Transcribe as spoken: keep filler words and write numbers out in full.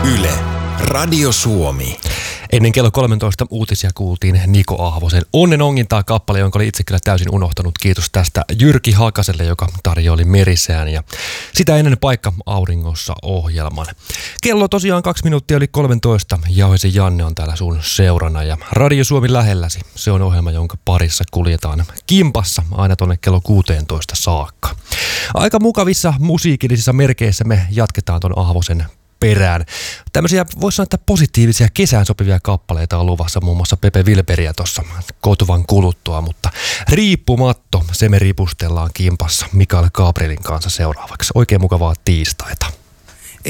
Yle, Radio Suomi. Ennen kello kolmetoista uutisia kuultiin Niko Ahvosen Onnen ongintaa kappale, jonka oli itse kyllä täysin unohtanut. Kiitos tästä Jyrki Hakaselle, joka tarjoili Merisään ja sitä ennen Paikka auringossa -ohjelman. Kello tosiaan kaksi minuuttia yli kolmetoista. Jauhisen Janne on täällä sun seurana ja Radio Suomi lähelläsi. Se on ohjelma, jonka parissa kuljetaan kimpassa aina tonne kello kuusitoista saakka. Aika mukavissa musiikillisissa merkeissä me jatketaan ton Ahvosen perään. Tämmöisiä, voisi sanoa, että positiivisia kesään sopivia kappaleita on luvassa, muun muassa Pepe Wilberiä tuossa kotuvan kuluttua, mutta Riippumatto, se me ripustellaan kimpassa Mikael Gabrielin kanssa seuraavaksi. Oikein mukavaa tiistaita.